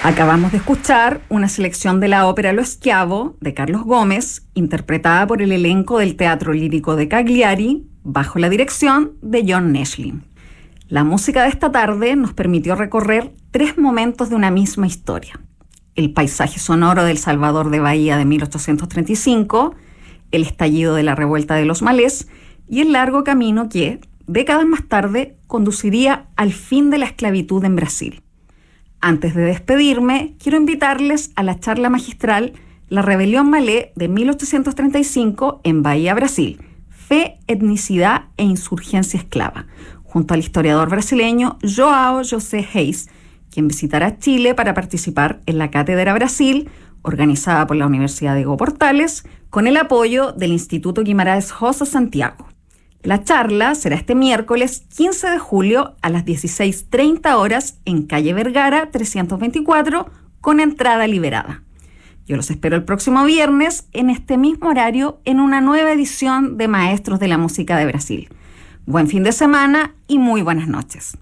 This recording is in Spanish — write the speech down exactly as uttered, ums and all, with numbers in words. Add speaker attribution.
Speaker 1: Acabamos de escuchar una selección de la ópera Lo Schiavo, de Carlos Gómez, interpretada por el elenco del Teatro Lírico de Cagliari, bajo la dirección de Jon Neschlin. La música de esta tarde nos permitió recorrer tres momentos de una misma historia: el paisaje sonoro del Salvador de Bahía de mil ochocientos treinta y cinco, el estallido de la revuelta de los malés y el largo camino que, décadas más tarde, conduciría al fin de la esclavitud en Brasil. Antes de despedirme, quiero invitarles a la charla magistral La Rebelión Malé de mil ochocientos treinta y cinco en Bahía, Brasil, Fe, Etnicidad e Insurgencia Esclava, junto al historiador brasileño João José Reis, quien visitará Chile para participar en la Cátedra Brasil, organizada por la Universidad Diego Portales, con el apoyo del Instituto Guimarães Rosa Santiago. La charla será este miércoles quince de julio a las dieciséis treinta horas en calle Vergara trescientos veinticuatro, con entrada liberada. Yo los espero el próximo viernes en este mismo horario en una nueva edición de Maestros de la Música de Brasil. Buen fin de semana y muy buenas noches.